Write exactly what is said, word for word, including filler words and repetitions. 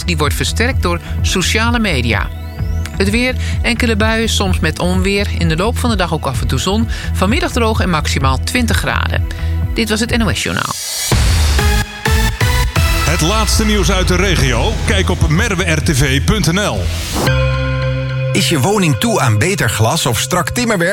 die wordt versterkt door sociale media. Het weer, enkele buien, soms met onweer. In de loop van de dag ook af en toe zon. Vanmiddag droog en maximaal twintig graden. Dit was het N O S Journaal. Het laatste nieuws uit de regio? Kijk op merwe r t v punt n l. Is je woning toe aan beter glas of strak timmerwerk?